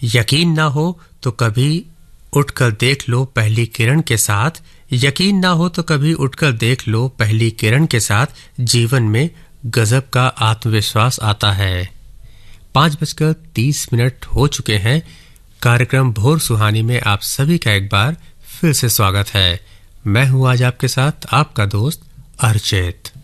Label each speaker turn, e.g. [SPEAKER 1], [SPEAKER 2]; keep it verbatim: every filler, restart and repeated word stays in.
[SPEAKER 1] यकीन ना हो तो कभी उठकर देख लो पहली किरण के साथ, यकीन ना हो तो कभी उठकर देख लो पहली किरण के साथ, जीवन में गजब का आत्मविश्वास आता है। पाँच बजकर तीस मिनट हो चुके हैं। कार्यक्रम भोर सुहानी में आप सभी का एक बार फिर से स्वागत है। मैं हूं आज आपके साथ आपका दोस्त अर्चित।